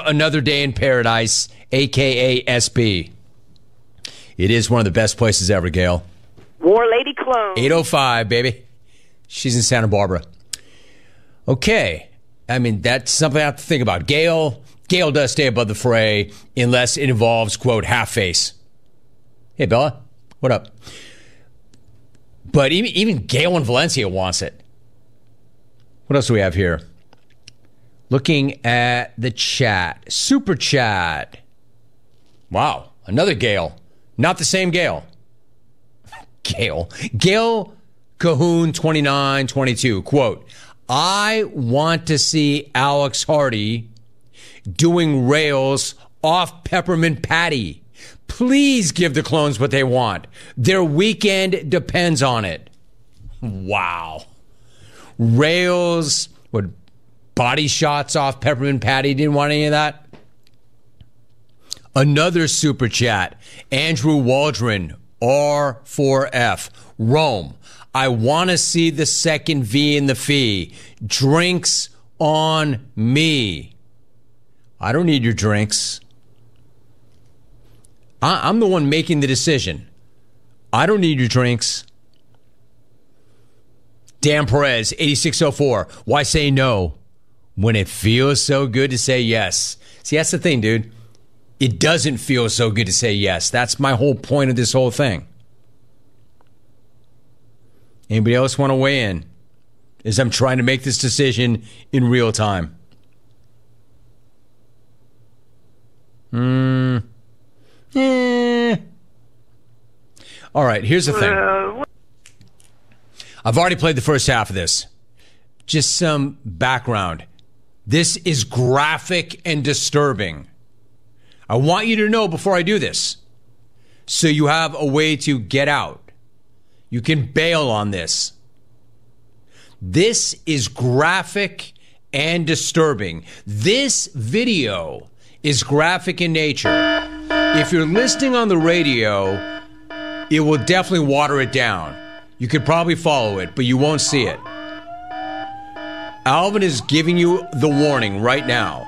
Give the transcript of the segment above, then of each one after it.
Another Day in Paradise, a.k.a. SB. It is one of the best places ever, Gail. War Lady Clone. 805, baby. She's in Santa Barbara. Okay. I mean, that's something I have to think about. Gail does stay above the fray unless it involves, quote, half face. Hey, Bella. What up? But even Gail in Valencia wants it. What else do we have here? Looking at the chat. Super chat. Wow. Another Gail. Not the same Gail. Gail Cahoon 2922. Quote, I want to see Alex Hardy doing rails off Peppermint Patty. Please give the clones what they want. Their weekend depends on it. Wow. Rails, what, body shots off Peppermint Patty? Didn't want any of that? Another super chat. Andrew Waldron, R4F. Rome. I want to see the second V in the fee. Drinks on me. I don't need your drinks. I'm the one making the decision. I don't need your drinks. Dan Perez, 8604. Why say no when it feels so good to say yes? See, that's the thing, dude. It doesn't feel so good to say yes. That's my whole point of this whole thing. Anybody else want to weigh in? As I'm trying to make this decision in real time. All right, here's the thing. I've already played the first half of this. Just some background. This is graphic and disturbing. I want you to know before I do this, so you have a way to get out. You can bail on this. This is graphic and disturbing. This video is graphic in nature. If you're listening on the radio, it will definitely water it down. You could probably follow it, but you won't see it. Alvin is giving you the warning right now.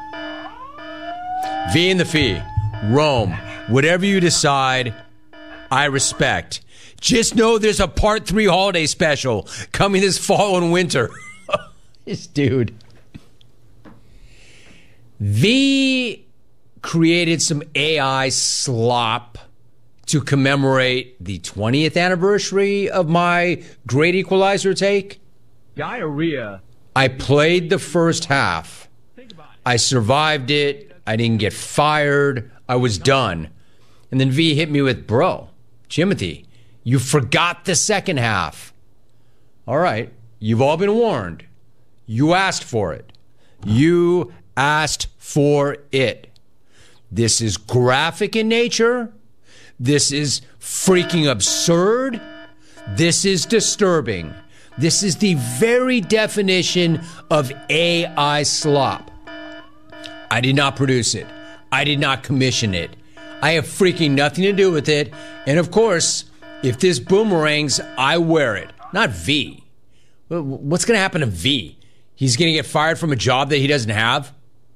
V in the fee. Rome. Whatever you decide, I respect. Just know there's a part 3 holiday special coming this fall and winter. This dude. V created some AI slop to commemorate the 20th anniversary of my Great Equalizer take. Diarrhea. I played the first half. I survived it. I didn't get fired. I was done. And then V hit me with, bro, Jimothy, you forgot the second half. All right. You've all been warned. You asked for it. You asked for it. This is graphic in nature. This is freaking absurd. This is disturbing. This is the very definition of AI slop. I did not produce it. I did not commission it. I have freaking nothing to do with it. And of course, if this boomerangs, I wear it. Not V. What's going to happen to V? He's going to get fired from a job that he doesn't have?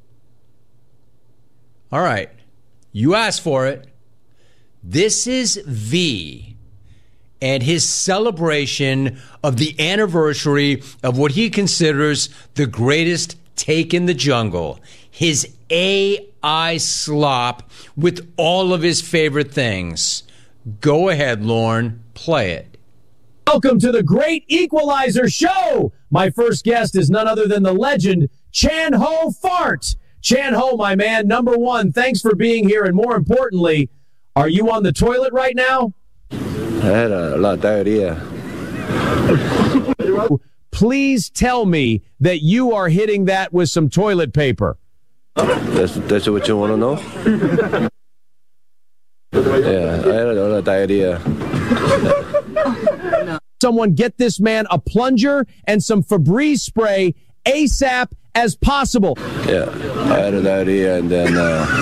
All right. You asked for it. This is V and his celebration of the anniversary of what he considers the greatest take in the jungle. His AI slop with all of his favorite things. Go ahead, Lorne. Play it. Welcome to the Great Equalizer Show. My first guest is none other than the legend, Chan Ho Fart. Chan Ho, my man, number one, thanks for being here. And more importantly, are you on the toilet right now? I had a lot of diarrhea. Please tell me that you are hitting that with some toilet paper. That's what you want to know? Yeah, I had a lot of diarrhea. Someone get this man a plunger and some Febreze spray ASAP as possible. Yeah, I had a diarrhea and then...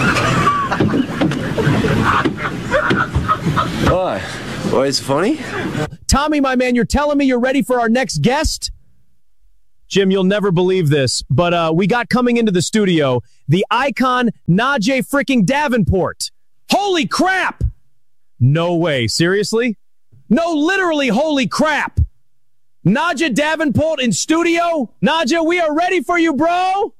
Why? Why is it funny? Tommy, my man, you're telling me you're ready for our next guest? Jim, you'll never believe this, but we got coming into the studio the icon Najee freaking Davenport. Holy crap! No way. Seriously? No, literally, holy crap. Najee Davenport in studio? Najee, we are ready for you, bro.